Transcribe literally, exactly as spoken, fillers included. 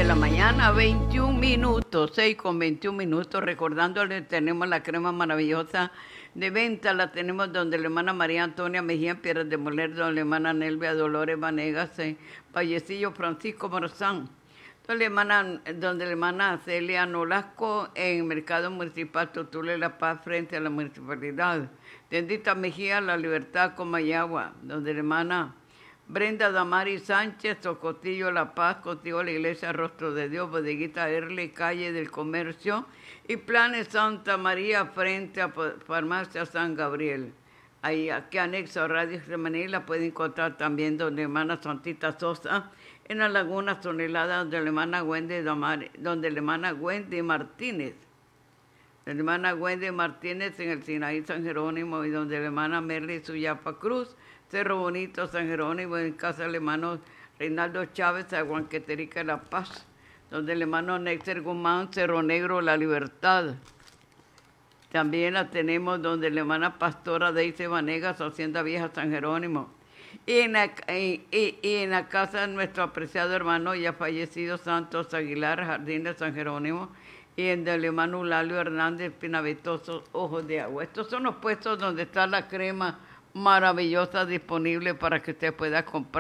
la mañana, veintiún minutos, seis con veintiún minutos. Recordándoles, tenemos la crema maravillosa de venta, la tenemos donde la hermana María Antonia Mejía en Piedras de Moler, donde la hermana Nelvia Dolores Vanegas en Vallecillo Francisco Morazán, donde la hermana, donde la hermana Celia Nolasco en Mercado Municipal Totule La Paz frente a la municipalidad. Tendita Mejía, La Libertad Comayagua, donde la hermana Brenda Damari Sánchez, Socotillo La Paz, contigo la Iglesia Rostro de Dios, Bodeguita Erle, Calle del Comercio y Planes Santa María frente a Farmacia San Gabriel. Ahí, aquí anexo a Radio Extremadura, la pueden encontrar también donde la hermana Santita Sosa, en la Laguna Tonelada, donde la hermana Wendy Damari, donde la hermana Wendy Martínez, la hermana Wendy Martínez en el Sinaí San Jerónimo, y donde la hermana Merly Suyapa Cruz, Cerro Bonito, San Jerónimo, en casa del hermano Reinaldo Chávez, Aguanqueterica, La Paz, donde el hermano Nexter Guzmán, Cerro Negro, La Libertad. También la tenemos donde la hermana Pastora Deise Vanegas, Hacienda Vieja, San Jerónimo. Y en, la, y, y, y en la casa de nuestro apreciado hermano ya fallecido Santos Aguilar, Jardín de San Jerónimo, y en el hermano Lalio Hernández, Pinavetoso, Ojos de Agua. Estos son los puestos donde está la crema maravillosa disponible para que usted pueda comprar.